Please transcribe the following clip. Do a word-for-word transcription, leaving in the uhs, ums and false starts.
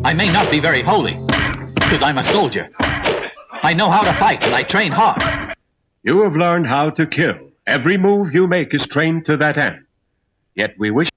I may not be very holy, because I'm a soldier. I know how to fight, and I train hard. You have learned how to kill. Every move you make is trained to that end. Yet we wish